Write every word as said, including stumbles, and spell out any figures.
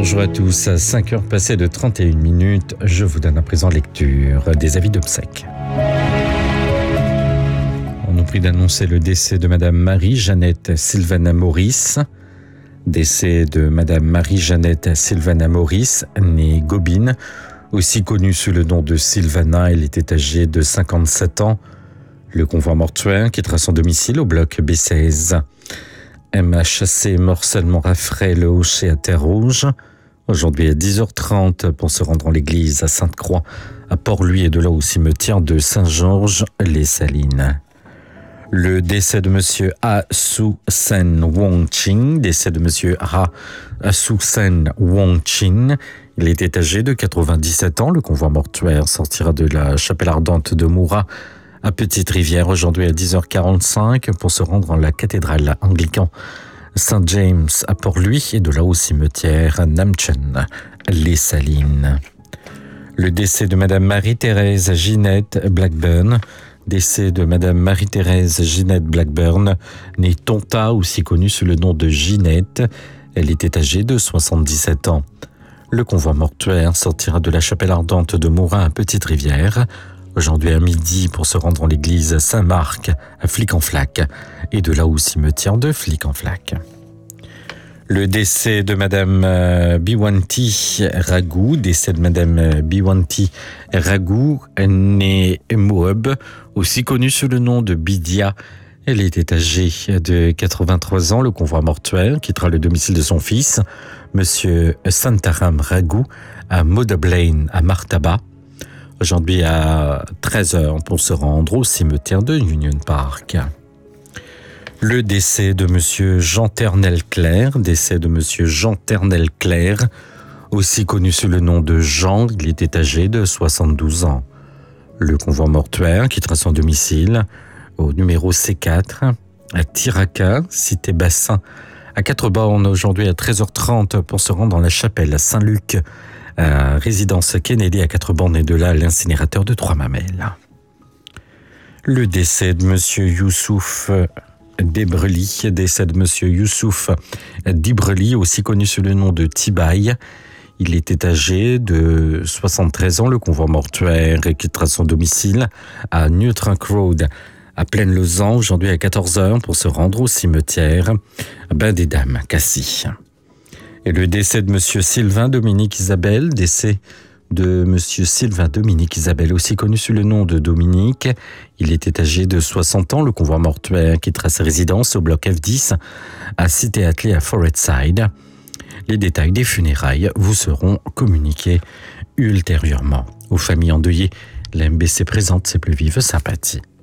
Bonjour à tous, à cinq heures passées de trente et une minutes, je vous donne à présent lecture des avis d'obsèques. On nous prie d'annoncer le décès de Madame Marie-Jeannette Sylvana Maurice. Décès de Madame Marie-Jeannette Sylvana Maurice, née Gobine, aussi connue sous le nom de Sylvana. Elle était âgée de cinquante-sept ans. Le convoi mortuaire quittera son domicile au bloc B seize. M H C morcellement Raffray le Hochet à Terre-Rouge. Aujourd'hui à dix heures trente pour se rendre en l'église à Sainte-Croix, à Port-Louis et de là au cimetière de Saint-Georges-les-Salines. Le décès de monsieur Ah Soo Sen Wong Chin, décès de monsieur Ah Soo Sen Wong Chin. Il était âgé de quatre-vingt-dix-sept ans. Le convoi mortuaire sortira de la chapelle ardente de Moura à Petite-Rivière aujourd'hui à dix heures quarante-cinq pour se rendre en la cathédrale anglicane Saint-James à Port-Louis et de là au cimetière Namchen, les Salines. Le décès de Madame Marie-Thérèse Ginette Blackburn, décès de Madame Marie-Thérèse Ginette Blackburn, née Tonta, aussi connue sous le nom de Ginette. Elle était âgée de soixante-dix-sept ans. Le convoi mortuaire sortira de la chapelle ardente de Morin à Petite-Rivière aujourd'hui à midi pour se rendre en l'église Saint-Marc à Flic-en-Flac et de là au cimetière de Flic-en-Flac. Le décès de Madame Biwanti Ragou, décès de Madame Biwanti Ragou, née Moab, aussi connue sous le nom de Bidia. Elle était âgée de quatre-vingt-trois ans. Le convoi mortuaire quittera le domicile de son fils, Monsieur Santaram Ragou, à Modablain à Martaba. Aujourd'hui à treize heures pour se rendre au cimetière de Union Park. Le décès de monsieur Jean Ternel Clerc, décès de monsieur Jean Ternel Clerc, aussi connu sous le nom de Jean, il était âgé de soixante-douze ans. Le convoi mortuaire quittera son domicile au numéro C quatre à Tiraka, cité Bassin, à quatre bornes aujourd'hui à treize heures trente pour se rendre dans la chapelle à Saint-Luc, à résidence Kennedy à quatre bornes et de là à l'incinérateur de Trois-Mamelles. Le décès de monsieur Youssouf Debreli, décès de monsieur Youssouf Debreli, aussi connu sous le nom de Tibaï. Il était âgé de soixante-treize ans. Le convoi mortuaire quittera son domicile à New Trunk Road à Plaine-Lausanne aujourd'hui à quatorze heures pour se rendre au cimetière Bain des Dames, Cassis. Et le décès de monsieur Sylvain Dominique Isabelle, décès de monsieur Sylvain Dominique Isabelle, aussi connu sous le nom de Dominique. Il était âgé de soixante ans. Le convoi mortuaire quittera sa résidence au bloc F dix à Cité Attelée à Forestside. Les détails des funérailles vous seront communiqués ultérieurement. Aux familles endeuillées, la M B C présente ses plus vives sympathies.